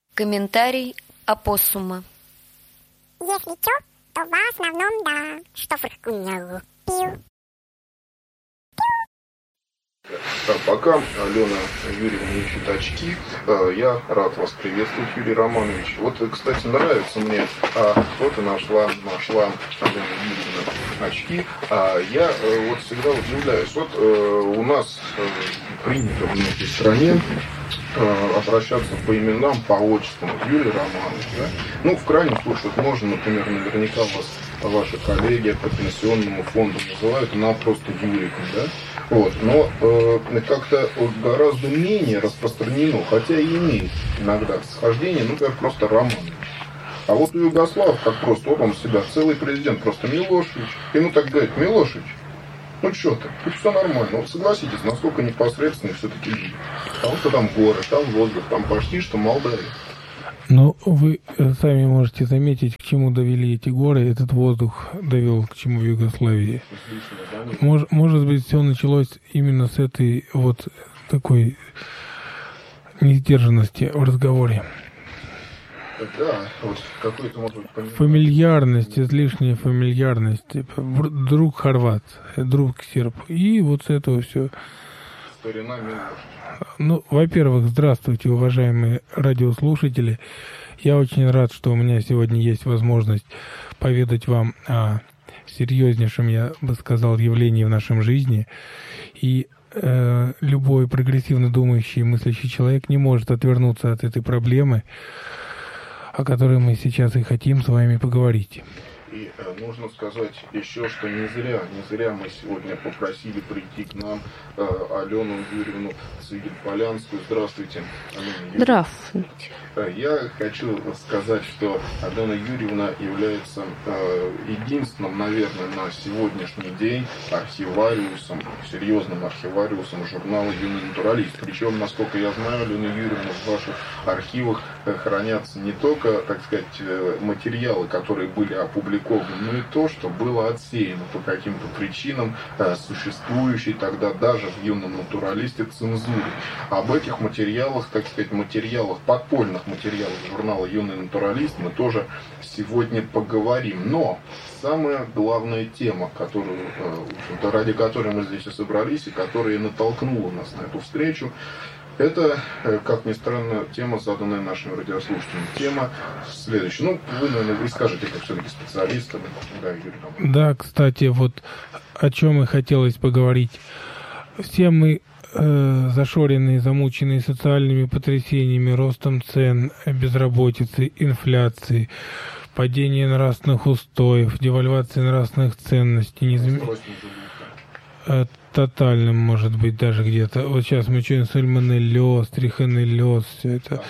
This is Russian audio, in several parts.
Комментарий опоссума. Если чё, то в основном да, что фыркунья пил. Пока Алена Юрьевна ищет очки, я рад вас приветствовать, Юрий Романович. Вот, кстати, нравится мне, вот и нашла Алена Юрьевна очки. Я вот всегда удивляюсь. Вот у нас принято в нашей стране обращаться по именам, по отчествам. Юрий Романович, да? Ну, в крайнем случае, вот можно, например, наверняка ваши коллеги по пенсионному фонду называют она просто Юриком, да? Вот, но как-то гораздо менее распространено, хотя и имеет иногда схождение, например, просто Романович. А вот у Югославов, как просто, вот он себя, целый президент, просто Милошевич. Ему так говорят: Милошевич, ну что ты, тут все нормально. Вот согласитесь, насколько непосредственно все-таки жить. Потому что там горы, там воздух, там почти что Молдавия. Но вы сами можете заметить, к чему довели эти горы, этот воздух довел к чему в Югославии. Может быть, все началось именно с этой вот такой несдержанности в разговоре. Да, вот какой-то, может быть, фамильярность, излишняя фамильярность. Типа, друг хорват, друг серб. И вот с этого все. Старина Милошевич. Ну, во-первых, здравствуйте, уважаемые радиослушатели. Я очень рад, что у меня сегодня есть возможность поведать вам о серьезнейшем, я бы сказал, явлении в нашей жизни. И любой прогрессивно думающий и мыслящий человек не может отвернуться от этой проблемы, о которой мы сейчас и хотим с вами поговорить. И нужно сказать еще, что не зря мы сегодня попросили прийти к нам Алену Юрьевну Цигель-Полянскую. Здравствуйте, Алена Юрьевна. Здравствуйте. Я хочу сказать, что Алена Юрьевна является единственным, наверное, на сегодняшний день архивариусом, серьезным архивариусом журнала «Юный натуралист». Причем, насколько я знаю, Алена Юрьевна, в ваших архивах хранятся не только, так сказать, материалы, которые были опубликованы, но и то, что было отсеяно по каким-то причинам существующей тогда даже в «Юном натуралисте» цензуре. Об этих материалах, так сказать, подпольных материалах журнала «Юный натуралист» мы тоже сегодня поговорим. Но самая главная тема, ради которой мы здесь и собрались, и которая натолкнула нас на эту встречу, это, как ни странно, тема, заданная нашим радиослушателям. Тема следующая. Ну, вы, наверное, вы скажете, как все-таки специалист. Да, Юрий. Да, кстати, вот о чем и хотелось поговорить. Все мы зашоренные, замученные социальными потрясениями, ростом цен, безработицей, инфляцией, падение нравственных устоев, девальвацией нравственных ценностей, тотальным, может быть, даже где-то. Вот сейчас мы чуем сальмонеллез, трихонеллез, все это.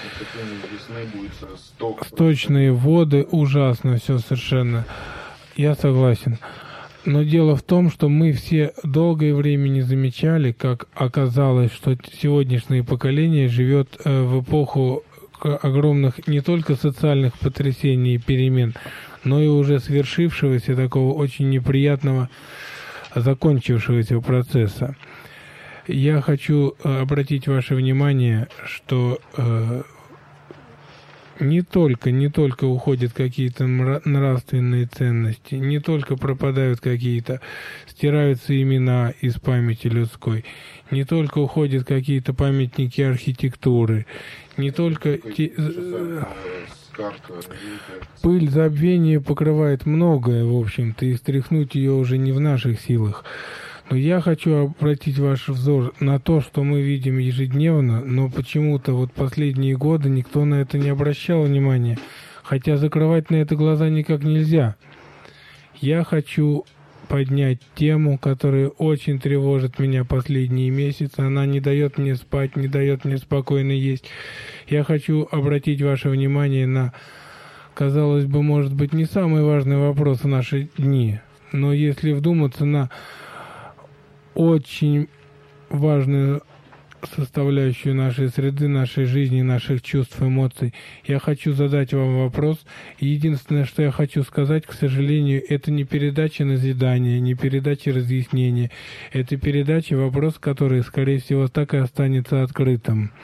Сточные воды, ужасно все совершенно. Я согласен. Но дело в том, что мы все долгое время не замечали, как оказалось, что сегодняшнее поколение живет в эпоху огромных не только социальных потрясений и перемен, но и уже свершившегося такого очень неприятного закончившегося процесса. Я хочу обратить ваше внимание, что не только уходят какие-то нравственные ценности, не только пропадают какие-то, стираются имена из памяти людской, не только уходят какие-то памятники архитектуры, не только пыль забвения покрывает многое, в общем-то, и стряхнуть ее уже не в наших силах. Но я хочу обратить ваш взор на то, что мы видим ежедневно, но почему-то вот последние годы никто на это не обращал внимания, хотя закрывать на это глаза никак нельзя. Я хочу поднять тему, которая очень тревожит меня последние месяцы. Она не дает мне спать, не дает мне спокойно есть. Я хочу обратить ваше внимание на, казалось бы, может быть, не самый важный вопрос в наши дни, но если вдуматься, на очень важную составляющую нашей среды, нашей жизни, наших чувств, эмоций. Я хочу задать вам вопрос. Единственное, что я хочу сказать, к сожалению, это не передача назидания, не передача разъяснения. Это передача, вопрос, который, скорее всего, так и останется открытым.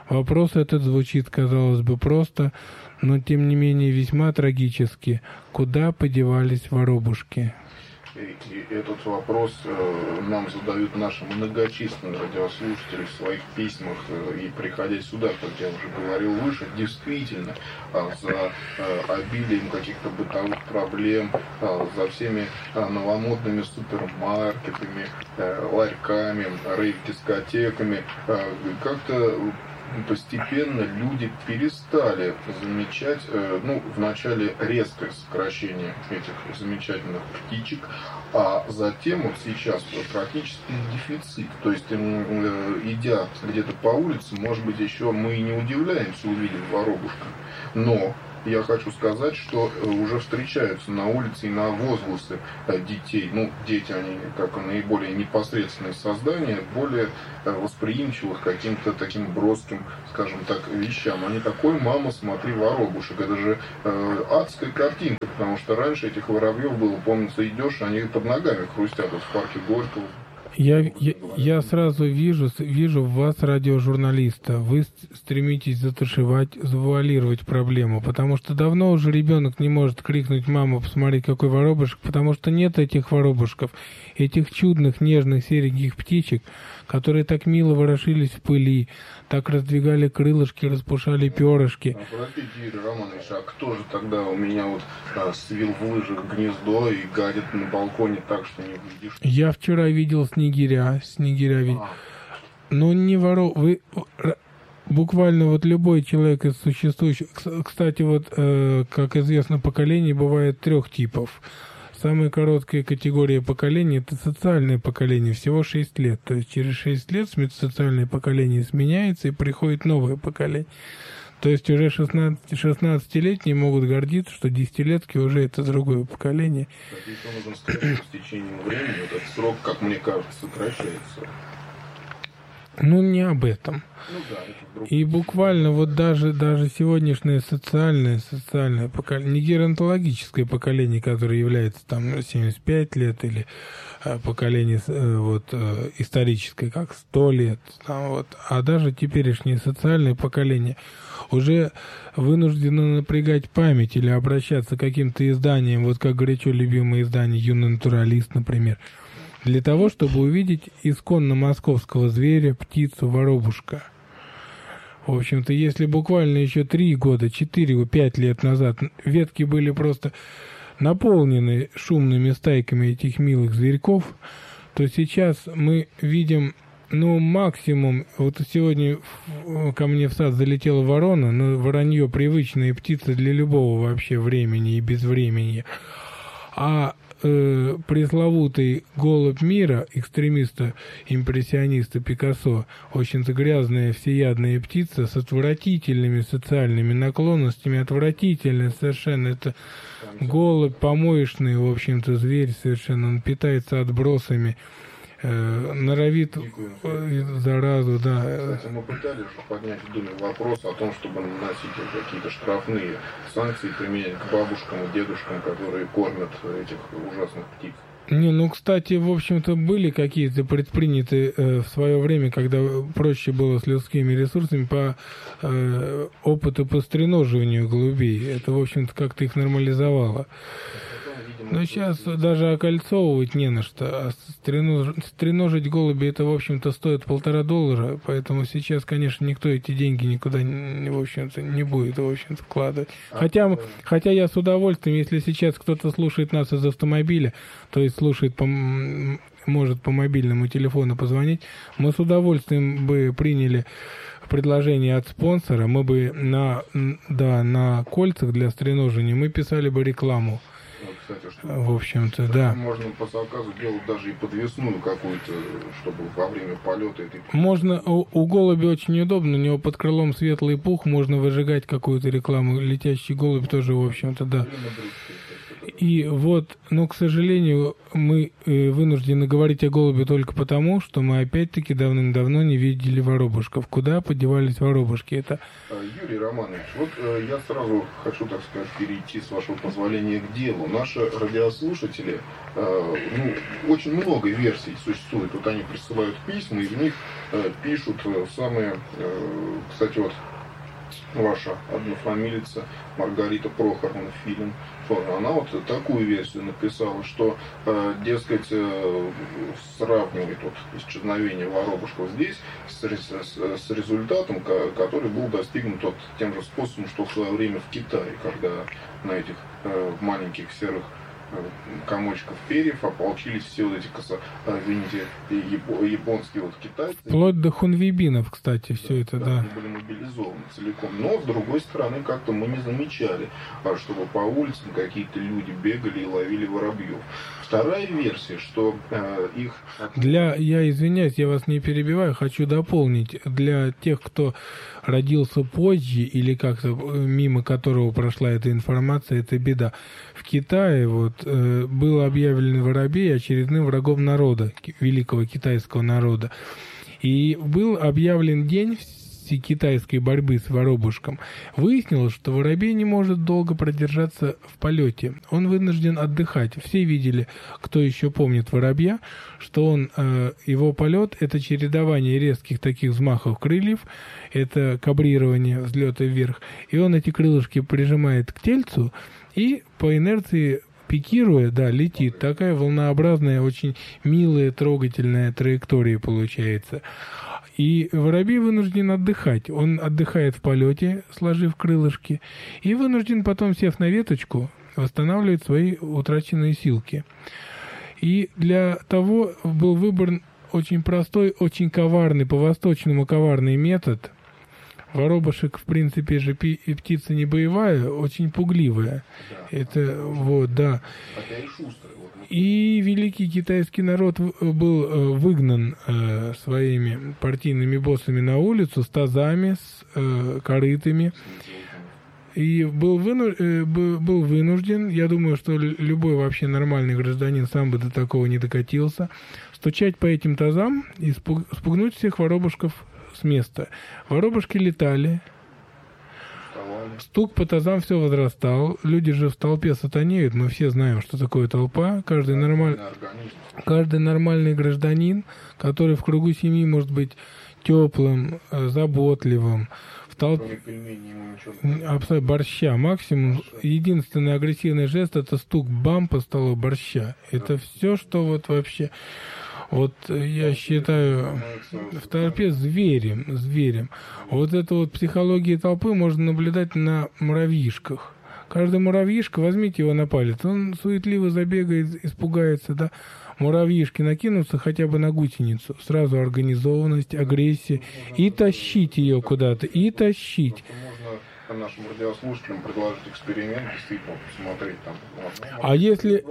Вопрос этот звучит, казалось бы, просто, но тем не менее весьма трагически. Куда подевались воробушки? И этот вопрос нам задают наши многочисленные радиослушатели в своих письмах и приходя сюда, как я уже говорил выше, действительно за обилием каких-то бытовых проблем, за всеми новомодными супермаркетами, ларьками, рейв-дискотеками, как-то постепенно люди перестали замечать, вначале резкое сокращение этих замечательных птичек, а затем вот сейчас практически дефицит. То есть, идя где-то по улице, может быть, еще мы и не удивляемся, увидев воробушка, но я хочу сказать, что уже встречаются на улице и на возгласы детей. Дети, они как наиболее непосредственные создания, более восприимчивых к каким-то таким броским, скажем так, вещам. Они такой: мама, смотри, воробушек. Это же адская картинка, потому что раньше этих воробьев было, помнится, идешь, они под ногами хрустят в парке Горького. Я сразу вижу в вас радиожурналиста. Вы стремитесь затушевать, завуалировать проблему, потому что давно уже ребенок не может крикнуть: мама, посмотри, какой воробушек, потому что нет этих воробушков, этих чудных, нежных, сереньких птичек, которые так мило ворошились в пыли, так раздвигали крылышки, распушали перышки. Простите, Юрий Романович, а кто же тогда у меня свил в лыжах гнездо и гадит на балконе так, что не увидишь? Я вчера видел снегиря видел. Но не вы буквально вот любой человек из существующих... Кстати, как известно, поколений бывает 3 типов. Самая короткая категория поколений — это социальное поколение, всего 6 лет. То есть через 6 лет социальное поколение сменяется и приходит новое поколение. То есть уже 16-летние могут гордиться, что 10-летки уже это другое поколение. Еще нужно сказать, что с течением времени этот срок, как мне кажется, сокращается. Не об этом. И буквально даже сегодняшнее социальное поколение, не геронтологическое поколение, которое является там 75 лет, или поколение историческое, как 100 лет, а даже теперешнее социальное поколение уже вынуждено напрягать память или обращаться к каким-то изданиям, вот как горячо любимое издание «Юный натуралист», например, для того, чтобы увидеть исконно московского зверя, птицу, воробушка. В общем-то, если буквально еще 3 года, 4, 5 лет назад ветки были просто наполнены шумными стайками этих милых зверьков, то сейчас мы видим, максимум... Вот сегодня ко мне в сад залетела ворона, но воронье — привычная птица для любого вообще времени и безвременья. А пресловутый голубь мира, экстремиста-импрессиониста Пикассо, очень-то грязная, всеядная птица с отвратительными социальными наклонностями, отвратительная совершенно. Это голубь помоечный, в общем-то, зверь совершенно. Он питается отбросами, норовит заразу, да. Кстати, мы пытались же поднять в Думе вопрос о том, чтобы наносить какие-то штрафные санкции применять к бабушкам и дедушкам, которые кормят этих ужасных птиц. Кстати, в общем-то, были какие-то предприняты в свое время, когда проще было с людскими ресурсами, по опыту по стреноживанию голубей. Это, в общем-то, как-то их нормализовало. Но сейчас даже окольцовывать не на что. А стреножить голуби — это, в общем-то, стоит $1,5, поэтому сейчас, конечно, никто эти деньги никуда, в общем-то, не будет, в общем-то, вкладывать. Хотя я с удовольствием, если сейчас кто-то слушает нас из автомобиля, то есть слушает, может по мобильному телефону позвонить, мы с удовольствием бы приняли предложение от спонсора, мы бы на кольцах для стреножения мы писали бы рекламу. Кстати, в общем-то, да. Можно по заказу делать даже и подвесную какую-то, чтобы во время полета этой... Можно, у голубя очень удобно, у него под крылом светлый пух, можно выжигать какую-то рекламу. Летящий голубь тоже, в общем-то, да. И вот, но, к сожалению, мы вынуждены говорить о голубе только потому, что мы опять-таки давным-давно не видели воробушков. Куда подевались воробушки? Это... Юрий Романович, вот я сразу хочу, так сказать, перейти, с вашего позволения, к делу. Наши радиослушатели, очень много версий существует. Вот они присылают письма, и в них пишут самые, кстати, вот ваша однофамилица Маргарита Прохоровна Филин, она вот такую версию написала, что, дескать, сравнивает вот исчезновение воробушков здесь с результатом, который был достигнут вот тем же способом, что в свое время в Китае, когда на этих маленьких серых комочков перьев ополчились все вот эти, извините, японские вот китайцы. Вплоть до хунвейбинов, кстати, все это, да. Они были мобилизованы целиком. Но, с другой стороны, как-то мы не замечали, чтобы по улицам какие-то люди бегали и ловили воробьев. Вторая версия, что их... Я извиняюсь, я вас не перебиваю, хочу дополнить. Для тех, кто родился позже или как-то мимо которого прошла эта информация, это беда. В Китае был объявлен воробей очередным врагом народа, великого китайского народа. И был объявлен день китайской борьбы с воробушком. Выяснилось, что воробей не может долго продержаться в полете. Он вынужден отдыхать. Все видели, кто еще помнит воробья, что его полет — это чередование резких таких взмахов крыльев, это кабрирование, взлета вверх, и он эти крылышки прижимает к тельцу и по инерции пикируя, летит. Такая волнообразная, очень милая, трогательная траектория получается. И воробей вынужден отдыхать. Он отдыхает в полете, сложив крылышки, и вынужден потом, сев на веточку, восстанавливать свои утраченные силки. И для того был выбран очень простой, очень коварный, по-восточному коварный метод. Воробушек, в принципе же, птица не боевая, очень пугливая. Да. Это, да. Хотя и шустрый. И великий китайский народ был выгнан своими партийными боссами на улицу с тазами, с корытами. И был вынужден, я думаю, что любой вообще нормальный гражданин сам бы до такого не докатился, стучать по этим тазам и спугнуть всех воробушков с места. Воробушки летали. Стук по тазам все возрастал. Люди же в толпе сатанеют. Мы все знаем, что такое толпа. Каждый нормальный гражданин, который в кругу семьи может быть теплым, заботливым. В толпе борща максимум. Единственный агрессивный жест — это стук бам по столу борща. Это все, что вот вообще... я считаю, в толпе зверем. Вот эту вот психологию толпы можно наблюдать на муравьишках. Каждый муравьишка, возьмите его на палец, он суетливо забегает, испугается, да. Муравьишки накинутся хотя бы на гусеницу. Сразу организованность, агрессия. И тащить ее куда-то, и тащить. Нашим радиослушателям предложить эксперимент, действительно посмотреть там. А если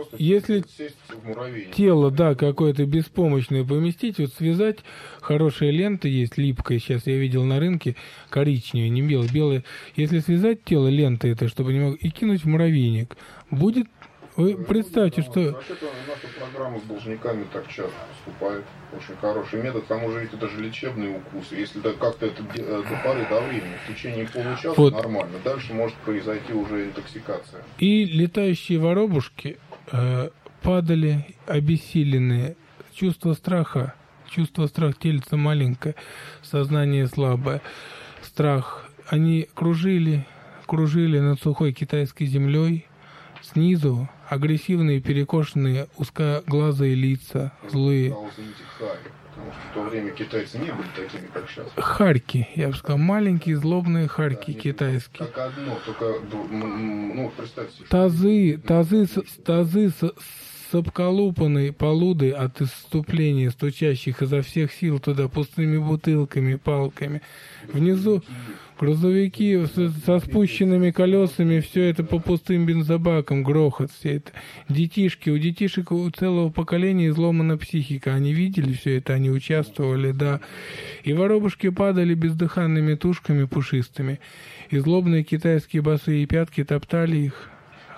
тело, какое-то беспомощное поместить, связать, хорошая лента есть, липкая, сейчас я видел на рынке, коричневая, не белая. Если связать тело лентой это, чтобы не мог, и кинуть в муравейник, будет... Вы представьте, что... Наша программа с должниками так часто поступает. Очень хороший метод. К тому же ведь это же лечебные укусы. Если как-то это до поры до времени, в течение получаса нормально. Дальше может произойти уже интоксикация. И летающие воробушки падали обессиленные. Чувство страха, тельца маленькое, сознание слабое. Страх. Они кружили над сухой китайской землей. Снизу агрессивные, перекошенные, узкоглазые лица, злые. Потому что в то время китайцы не были такими, как сейчас. Харьки, я бы сказал, маленькие злобные харьки китайские. Как одно, только, представьте. Тазы с обколупанной полудой от исступления, стучащих изо всех сил туда пустыми бутылками, палками. Внизу грузовики со спущенными колесами, все это по пустым бензобакам, грохот, все это. Детишки, у детишек у целого поколения изломана психика. Они видели все это, они участвовали, да. И воробушки падали бездыханными тушками пушистыми. И злобные китайские босые пятки топтали их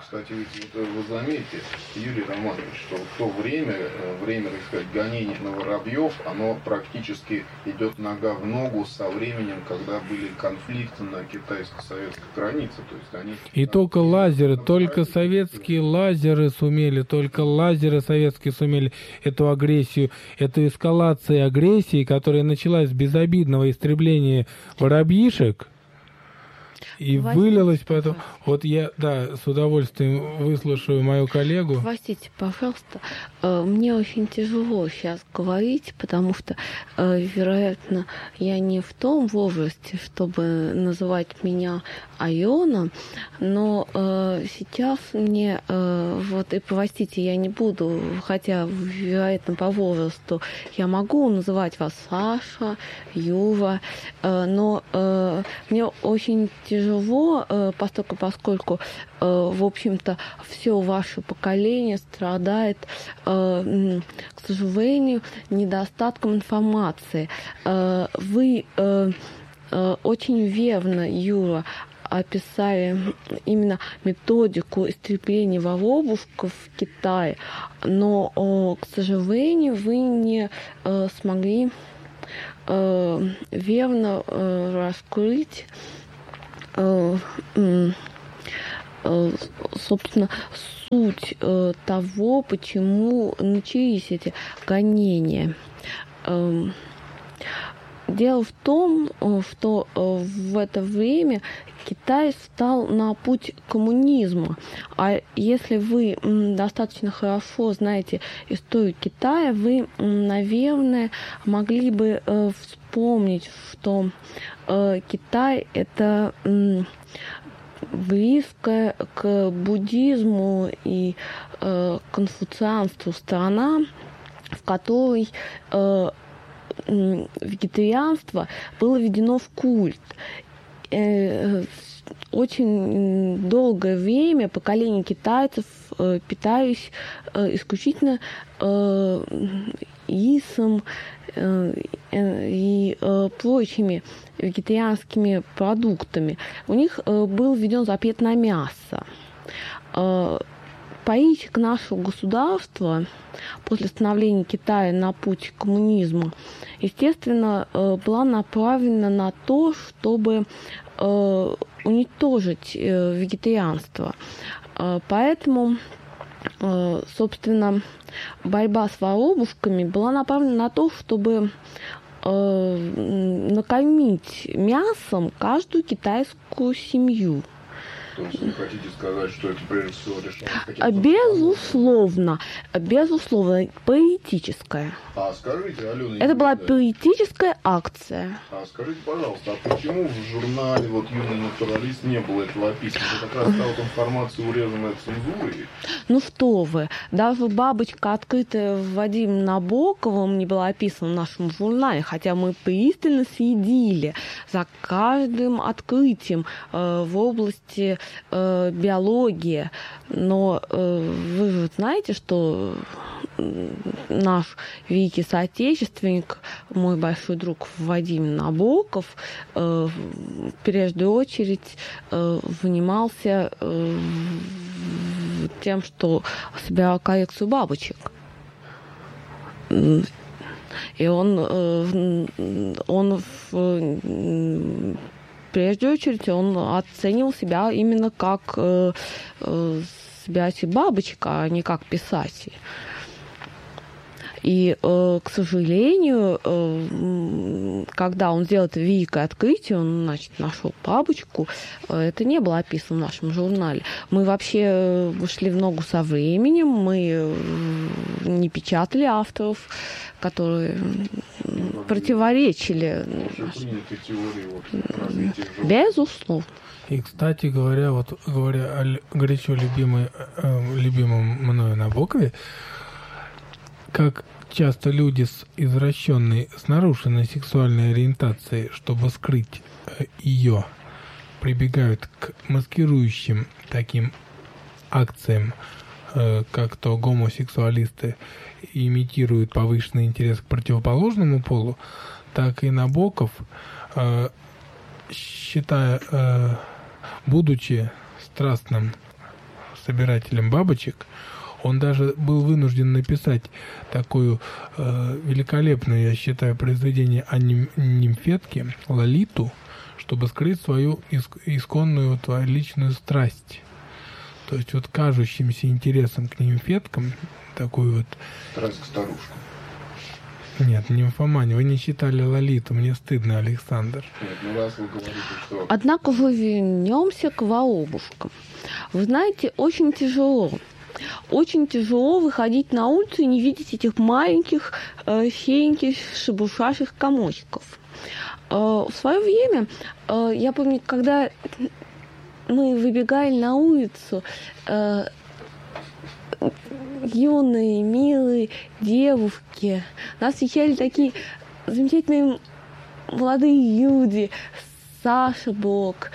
кстати, вы заметите, Юрий Романович, что в то время, так сказать, гонений на воробьев, оно практически идет нога в ногу со временем, когда были конфликты на китайско-советской границе. То есть они... И только лазеры, только советские лазеры сумели, только лазеры советские сумели эту агрессию, эту эскалацию агрессии, которая началась с безобидного истребления воробьишек, и вылилось потом... Вот я, да, с удовольствием выслушаю мою коллегу. Простите, пожалуйста, мне очень тяжело сейчас говорить, потому что, вероятно, я не в том возрасте, чтобы называть меня Алена, но сейчас мне, вот и простите, я не буду, хотя, вероятно, по возрасту я могу называть вас Саша, Юра, но мне очень тяжело, поскольку, в общем-то, все ваше поколение страдает, к сожалению, недостатком информации. Вы очень верно, Юра, описали именно методику истребления воробушков в Китае, но, к сожалению, вы не смогли верно раскрыть, собственно, суть того, почему начались эти гонения. Дело в том, что в это время Китай встал на путь коммунизма. А если вы достаточно хорошо знаете историю Китая, вы, наверное, могли бы вспомнить, что Китай – это близкая к буддизму и конфуцианству страна, в которой вегетарианство было введено в культ. Очень долгое время поколения китайцев питались исключительно рисом и прочими вегетарианскими продуктами. У них был введен запрет на мясо. Политика нашего государства после становления Китая на путь к коммунизму, естественно, была направлена на то, чтобы уничтожить вегетарианство. Поэтому, собственно, борьба с воробушками была направлена на то, чтобы накормить мясом каждую китайскую семью. То есть вы хотите сказать, что это прежде всего решалось каким-то... Безусловно, политическая. А скажите, Алена... Это была политическая акция. А скажите, пожалуйста, а почему в журнале вот «Юный натуралист» не было этого описано? Это как раз та вот информация, урезанная цензурой? Ну что вы, даже бабочка, открытая Вадимом Набоковым, не была описана в нашем журнале, хотя мы пристально следили за каждым открытием в области биологии. Но вы же знаете, что наш великий соотечественник, мой большой друг Вадим Набоков, прежде очередь занимался тем, что собирал коллекцию бабочек. И он прежде очередь он оценивал себя именно как собиратель бабочек, а не как писатель. И, к сожалению, когда он сделал это великое открытие, он, значит, нашел бабочку, это не было описано в нашем журнале. Мы вообще вышли в ногу со временем, мы не печатали авторов, которые противоречили. Безусловно. И, кстати говоря, вот говоря о горячо любимом мною Набокове, как часто люди с извращенной, с нарушенной сексуальной ориентацией, чтобы скрыть ее, прибегают к маскирующим таким акциям, как то гомосексуалисты имитируют повышенный интерес к противоположному полу, так и Набоков, будучи страстным собирателем бабочек. Он даже был вынужден написать такое великолепное, я считаю, произведение о нимфетке Лолиту, чтобы скрыть свою исконную личную страсть. То есть вот кажущимся интересом к нимфеткам, такой вот... Страсть к старушкам. Нет, нимфомания. Вы не читали Лолиту, мне стыдно, Александр. Нет, ну раз вы говорите, что... Однако же вернемся к воробушкам. Вы знаете, очень тяжело. Очень тяжело выходить на улицу и не видеть этих маленьких, сереньких, шебуршащих комочков. В свое время, я помню, когда мы выбегали на улицу, юные, милые девушки, нас встречали такие замечательные молодые люди, Саша Блок,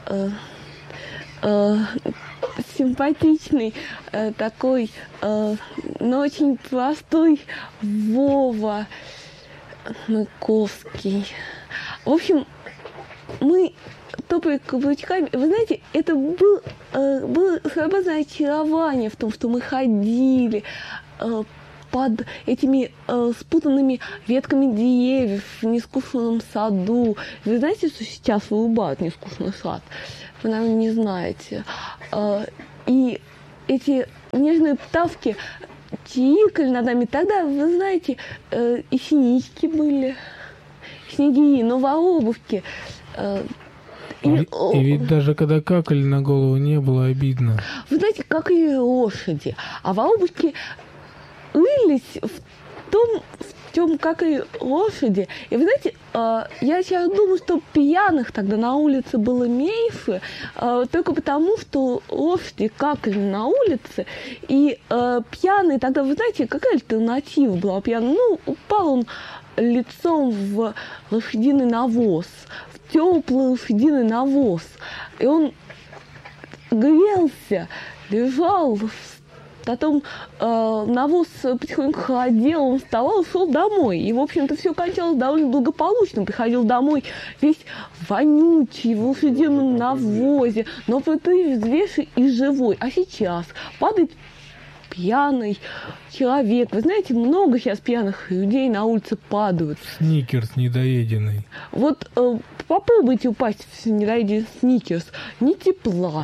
симпатичный такой, но очень простой Вова Мыковский. В общем, мы топали каблучками. Вы знаете, это было своеобразное очарование в том, что мы ходили под этими спутанными ветками деревьев в нескучном саду. Вы знаете, что сейчас вырубают нескучный сад? Вы, наверное, не знаете. И эти нежные птавки чирикали над нами. Тогда, вы знаете, и синички были, снеги, но воробушки. И ведь даже когда какали, на голову не было обидно. Вы знаете, как и лошади. А воробушки рылись в том, как и лошади. И вы знаете, я сейчас думаю, что пьяных тогда на улице было меньше, только потому, что лошади какали на улице, и пьяные тогда, вы знаете, какая альтернатива была пьяным? Ну, упал он лицом в лошадиный навоз, в теплый лошадиный навоз, и он грелся, лежал, потом навоз потихоньку холодел, он вставал и шел домой. И, в общем-то, все кончалось довольно благополучно. Приходил домой весь вонючий, в лошадином навозе, но ты взвешенный и живой. А сейчас падает пьяный человек. Вы знаете, много сейчас пьяных людей на улице падают. Сникерс недоеденный. Вот попробуйте упасть в недоеденный сникерс. Ни тепла.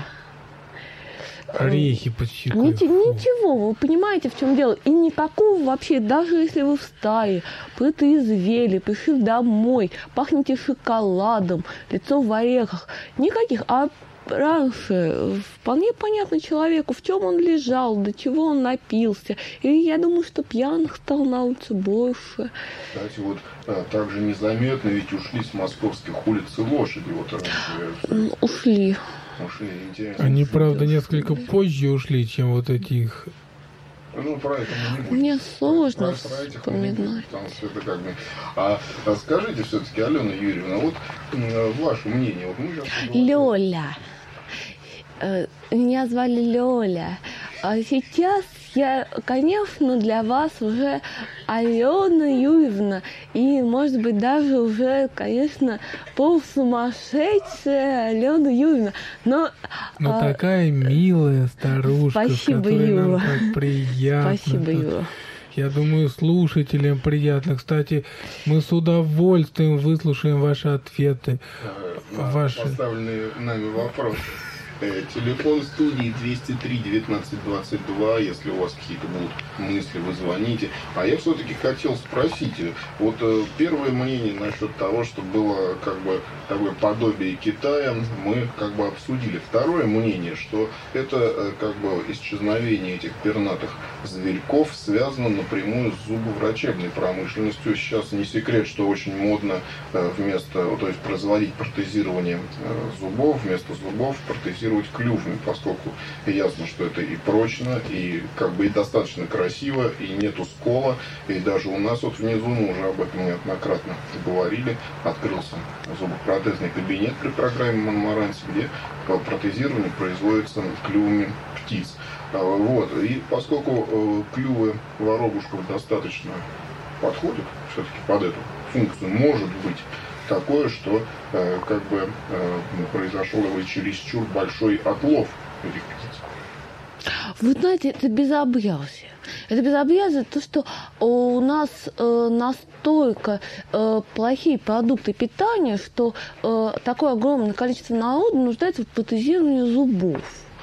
Орехи под щекой. Ничего, вы понимаете, в чем дело. И никакого вообще, даже если вы встали, протрезвели, пришли домой, пахнете шоколадом, лицо в орехах, никаких. А раньше вполне понятно человеку, в чем он лежал, до чего он напился. И я думаю, что пьяных стало на улице больше. Кстати, вот также незаметно ведь ушли с московских улиц и лошади. Вот раньше. Ушли. Они, правда, несколько позже ушли, чем вот этих. Ну, про это мы не будем. Мне сложно вспоминать. Потому что это как бы... А скажите все-таки, Алена Юрьевна, вот ваше мнение. Вот мы сейчас Лёля. Меня звали Лёля. А сейчас я, конечно, для вас уже Алена Юрьевна. И, может быть, даже уже, конечно, полусумасшедшая Алена Юрьевна. Но такая милая старушка, спасибо, с которой Юра. нам так приятно. Спасибо, Юра. Я думаю, слушателям приятно. Кстати, мы с удовольствием выслушаем ваши ответы. Поставленные нами вопросы. Телефон студии 203-19-22. Если у вас какие-то будут мысли, вы звоните. А я все-таки хотел спросить, вот первое мнение насчет того, что было как бы такое подобие Китая, мы как бы обсудили. Второе мнение, что это как бы исчезновение этих пернатых зверьков связано напрямую с зубоврачебной промышленностью. Сейчас не секрет, что очень модно вместо, то есть производить протезирование зубов, вместо зубов протезировать клювами, поскольку ясно, что это и прочно, и как бы и достаточно красиво, и нету скола. И даже у нас вот внизу, мы уже об этом неоднократно говорили, открылся зубопротезный кабинет при программе Монмаранси, где протезирование производится клювами птиц. Вот. И поскольку клювы воробушков достаточно подходят все-таки под эту функцию, может быть такое, что как бы произошел его чересчур большой отлов этих птиц. Вы знаете, это безобразие. Это безобразие, то, что у нас настолько плохие продукты питания, что такое огромное количество народа нуждается в протезировании зубов.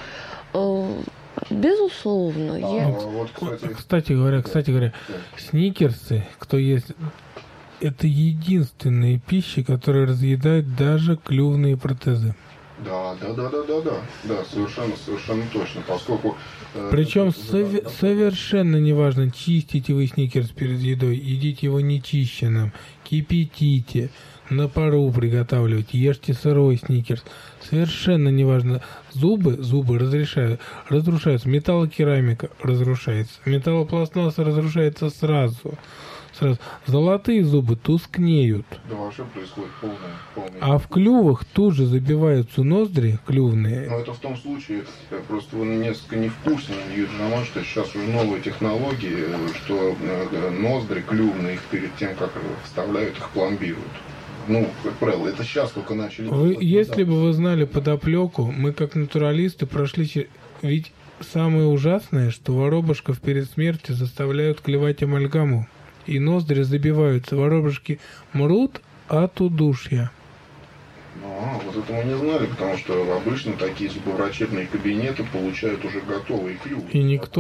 Безусловно. Кстати говоря, сникерсы, кто есть, это единственные пищи, которые разъедают даже клювные протезы. Да, совершенно точно, поскольку... Причем совершенно неважно, чистите вы сникерс перед едой, едите его нечищенным, кипятите, на пару приготавливайте, ешьте сырой сникерс. Совершенно неважно, зубы разрушаются, металлокерамика разрушается, металлопластмасса разрушается сразу. Золотые зубы тускнеют. Да, вообще происходит полное. А в клювах тут же забиваются ноздри клювные. Но это в том случае, просто вы несколько не в курсе, Юрий Романович, что сейчас уже новые технологии, что ноздри клювные, их перед тем, как вставляют, их пломбируют. Ну, как правило, это сейчас только начали. Если бы вы знали подоплеку, мы как натуралисты прошли... Ведь самое ужасное, что воробушков перед смертью заставляют клевать амальгаму. И ноздри забиваются, воробушки мрут от удушья. Вот это мы не знали, потому что обычно такие зубоврачебные кабинеты получают уже готовые клювы. И никто